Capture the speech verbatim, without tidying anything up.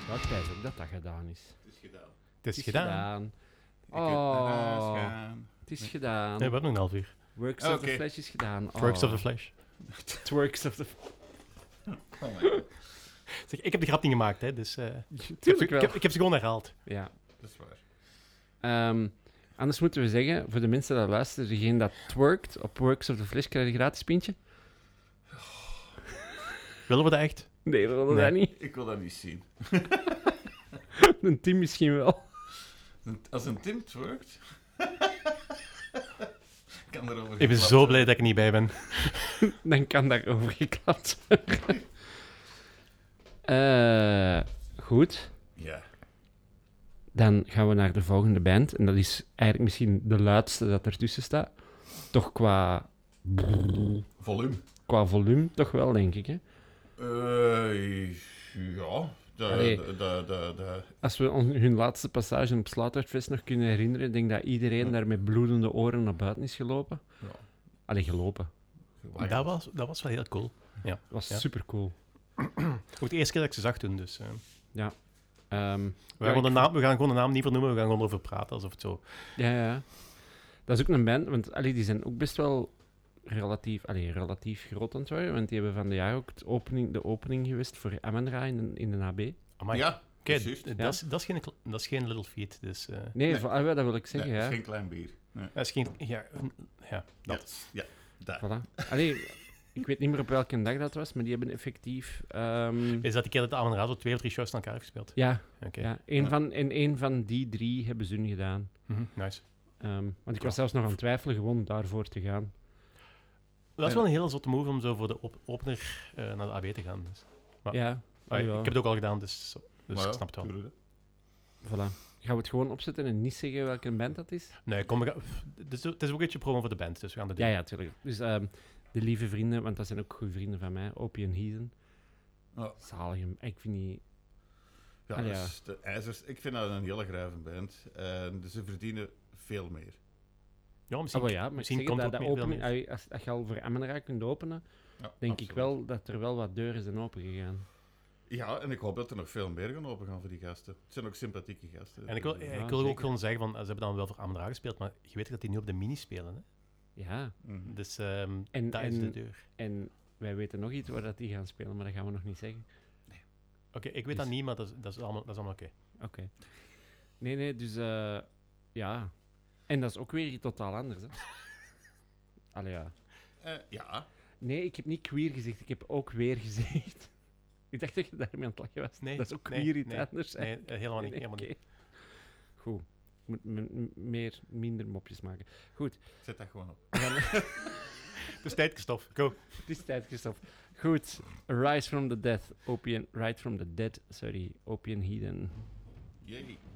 Ja, ik wijs ook dat dat gedaan is. Het is gedaan. Het is gedaan. Je kunt naar huis Oh, gaan. het is Nee. gedaan. Nee, we hebben nog een half uur. Works Oh, of the oké. Flash is gedaan. Oh. Works of the Flash. Twerks of the... Oh my god, Zeg, ik heb de grap niet gemaakt, hè, dus... eh, ik, heb, Tuurlijk ze- ik, wel. heb, ik heb ze gewoon herhaald. Ja. dat is waar. Ehm, anders moeten we zeggen, voor de mensen die luisteren, degene dat twerkt op Works of the Flash krijgt een gratis pintje. Willen we dat echt? Nee, we willen Nee. dat niet. Ik wil dat niet zien. Een team misschien wel. Als een Tim twerkt... kan erover Ik ben geklapt zo worden. blij dat ik er niet bij ben. Dan kan daarover geklapt worden. Eh, goed. Ja. Dan gaan we naar de volgende band. En dat is eigenlijk misschien de luidste dat ertussen staat. Toch qua, Volume. qua volume, toch wel, denk ik. Hè? Eh, ja. De, Allee. de, de, de, de- Als we on- hun laatste passage op Slaughterfest nog kunnen herinneren, denk ik dat iedereen Ja. daar met bloedende oren naar buiten is gelopen. Ja. Allee, gelopen. Dat was, dat was wel heel cool. Dat was Ja. super cool. Ook de eerste keer dat ik ze zag toen, dus... eh, Ehm, we, gaan Ja, gewoon de ik naam, we gaan gewoon de naam niet vernoemen, we gaan gewoon over praten, alsof het zo... ja, ja. Dat is ook een band, want allee, die zijn ook best wel relatief, allee, relatief groot aan het worden. Want die hebben van de jaar ook het opening, de opening geweest voor Amon-Ra in de, in de A B. Amai. Ja, Oké, dat is juist. dat, is, dat, is geen, dat is geen little feat, dus... eh, Nee, Nee. van- ah, wel, dat wil ik zeggen, nee, ja. dat is geen klein bier. Nee. dat is geen... Ja, een- ja dat. Ja, ja, daar. Voilà. Allee, ik weet niet meer op welke dag dat was, maar die hebben effectief... ehm, Is dat die keer dat de Amon Ra zo twee of drie shows aan elkaar heeft gespeeld? ja, Oké. ja een Ja. van, en één van die drie hebben ze nu gedaan. Mhm, nice. Ehm, want ik Ja. was zelfs nog aan het twijfelen gewoon daarvoor te gaan. Dat is wel een hele zotte move om zo voor de op- opener eh, naar de A B te gaan. Dus. Maar- Ja, Ah, ja. Ik heb het ook al gedaan, dus, dus Maar ja, ik snap het wel. tuurlijk, hè. Voilà. Gaan we het gewoon opzetten en niet zeggen welke band dat is? Nee, kom, we gaan- pff, het, is, het is ook een beetje promo voor de band, dus we gaan dat doen. Ja, ja, tuurlijk. Dus ehm, de lieve vrienden, want dat zijn ook goede vrienden van mij, Opie en Heathen. Ja. Zalig hem. Ik vind die... Ja, Allee, ja. dus de IJzers, ik vind dat een hele grave band. En dus ze verdienen veel meer. Ja, misschien, Ah, wel ja, maar misschien ik komt zeg er dat, ook dat meer opening, veel als, als je al voor Amon-Ra kunt openen, Ja, denk absoluut. ik wel dat er wel wat deuren zijn opengegaan. Ja, en ik hoop dat er nog veel meer gaan opengaan voor die gasten. Het zijn ook sympathieke gasten. En ik wil, Ja, ik wil ook zeker. gewoon zeggen, van, ze hebben dan wel voor Amon Ra gespeeld, maar je weet dat die nu op de mini spelen. Hè? Ja, Mhm. Dus ehm En- dat is en- de deur. en wij weten nog iets waar dat die gaan spelen, maar dat gaan we nog niet zeggen. Oké, ik weet dus- dat niet, maar dat is, dat is allemaal, dat is allemaal oké. Oké. Nee, nee, dus eh, ja. En dat is ook weer iets totaal anders, hè. Allee, ja. Eh, ja, Nee, ik heb niet queer gezegd, ik heb ook weer gezegd. Ik dacht dat je daarmee aan het lachen was. Nee, dat is ook nee, weer iets nee, anders. hè. Nee, eh, helemaal niet. Nee, Helemaal oké. niet. Goed. Ik moet m- m- meer, minder mopjes maken. Goed. zet dat gewoon op. we gaan- Dus tijd, Christophe. Go. Het is tijd, Christophe. Goed. Rise from the Dead. Opium, Ride from the Dead. Sorry. Opium Heathen. Jee.